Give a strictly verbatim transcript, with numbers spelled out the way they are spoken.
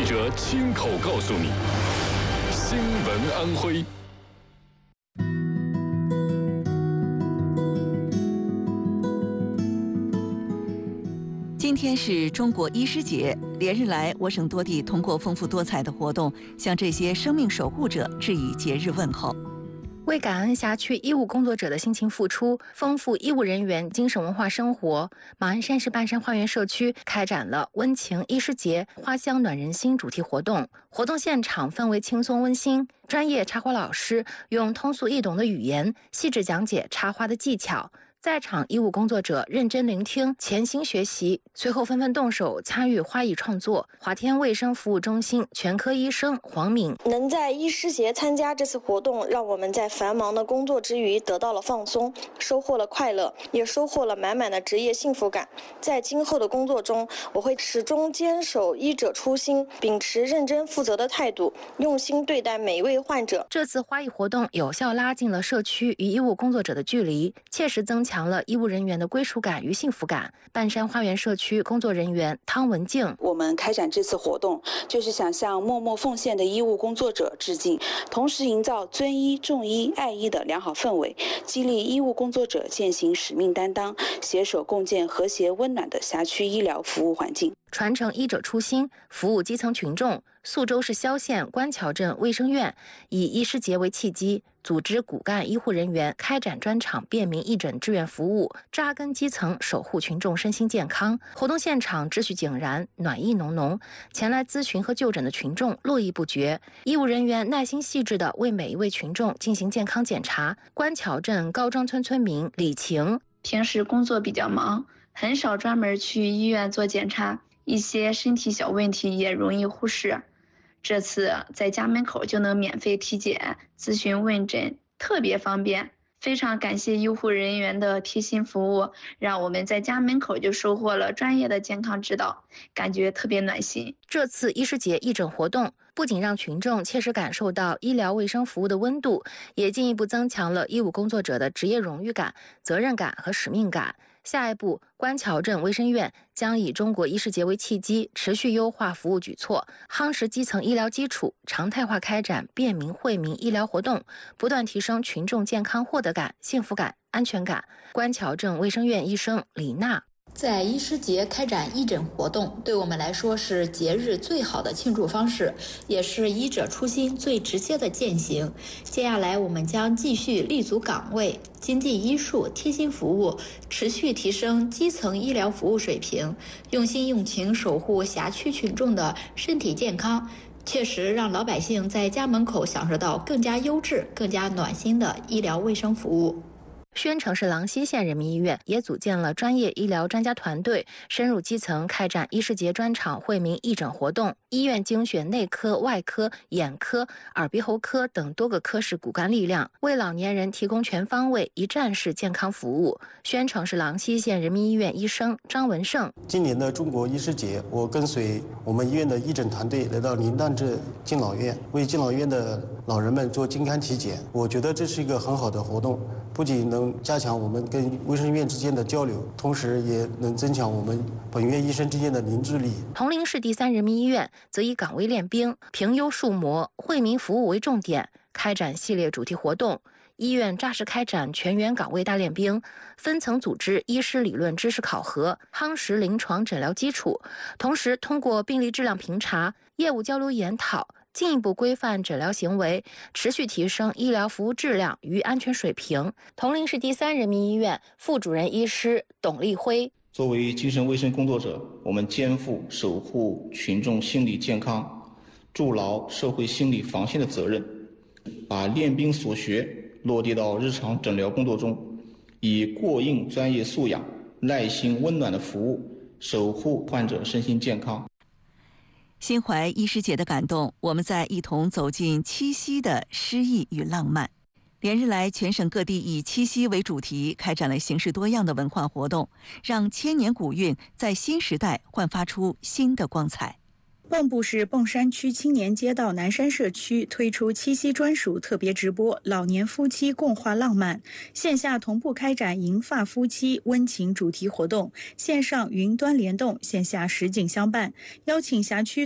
者亲口告诉你。新闻安徽。 今天是中国医师节，连日来，我省多地通过丰富多彩的活动，向这些生命守护者致以节日问候。 为感恩辖区医务工作者的辛勤付出，丰富医务人员精神文化生活，马鞍山市半山花园社区开展了温情医师节花香暖人心主题活动。活动现场氛围轻松温馨，专业插花老师用通俗易懂的语言细致讲解插花的技巧。在场医务工作者认真聆听，潜心学习，随后纷纷动手参与花艺创作。华天卫生服务中心全科医生黄敏： 能在医师节参加这次活动，让我们在繁忙的工作之余得到了放松，收获了快乐，也收获了满满的职业幸福感。在今后的工作中，我会始终坚守医者初心，秉持认真负责的态度，用心对待每一位患者。 这次花艺活动有效拉近了社区与医务工作者的距离，切实增强强了医务人员的归属感与幸福感。半山花园社区工作人员汤文静： 我们开展这次活动，就是想向默默奉献的医务工作者致敬，同时营造尊医、重医、爱医的良好氛围，激励医务工作者践行使命担当，携手共建和谐温暖的辖区医疗服务环境， 传承医者初心，服务基层群众。宿州市萧县官桥镇卫生院以医师节为契机，组织骨干医护人员开展专场便民义诊志愿服务，扎根基层，守护群众身心健康。活动现场秩序井然，暖意浓浓，前来咨询和就诊的群众络绎不绝。医务人员耐心细致地为每一位群众进行健康检查。官桥镇高庄村村民李晴： 平时工作比较忙，很少专门去医院做检查，一些身体小问题也容易忽视。这次在家门口就能免费体检、咨询问诊，特别方便。非常感谢医护人员的贴心服务，让我们在家门口就收获了专业的健康指导，感觉特别暖心。 这次医师节义诊活动不仅让群众切实感受到医疗卫生服务的温度，也进一步增强了医务工作者的职业荣誉感、责任感和使命感。下一步，官桥镇卫生院将以中国医师节为契机，持续优化服务举措，夯实基层医疗基础，常态化开展便民惠民医疗活动，不断提升群众健康获得感、幸福感、安全感。官桥镇卫生院医生李娜： 在医师节开展义诊活动，对我们来说是节日最好的庆祝方式，也是医者初心最直接的践行。接下来，我们将继续立足岗位，精进医术，贴心服务，持续提升基层医疗服务水平，用心用情守护辖区群众的身体健康，确实让老百姓在家门口享受到更加优质、更加暖心的医疗卫生服务。 宣城市郎溪县人民医院也组建了专业医疗专家团队，深入基层开展医师节专场惠民义诊活动。医院精选内科、外科、眼科、耳鼻喉科等多个科室骨干力量，为老年人提供全方位一站式健康服务。宣城市郎溪县人民医院医生张文胜： 今年的中国医师节，我跟随我们医院的义诊团队来到临淡镇敬老院，为敬老院的老人们做健康体检。我觉得这是一个很好的活动，不仅能加强我们跟卫生院之间的交流，同时也能增强我们本院医生之间的凝聚力。 铜陵市第三人民医院则以岗位练兵、评优树模、惠民服务为重点，开展系列主题活动。医院扎实开展全员岗位大练兵，分层组织医师理论知识考核，夯实临床诊疗基础，同时通过病例质量评查、业务交流研讨，进一步规范诊疗行为，持续提升医疗服务质量与安全水平。铜陵市第三人民医院副主任医师董立辉： 作为精神卫生工作者，我们肩负守护群众心理健康、筑牢社会心理防线的责任，把练兵所学落地到日常诊疗工作中，以过硬专业素养、耐心温暖的服务，守护患者身心健康。 心怀医师节的感动，我们在一同走进七夕的诗意与浪漫。连日来，全省各地以七夕为主题，开展了形式多样的文化活动，让千年古韵在新时代焕发出新的光彩。 蚌埠市蚌山区青年街道南山社区推出七夕专属特别直播，老年夫妻共话浪漫，线下同步开展银发夫妻温情主题活动，线上云端联动，线下实景相伴，邀请辖区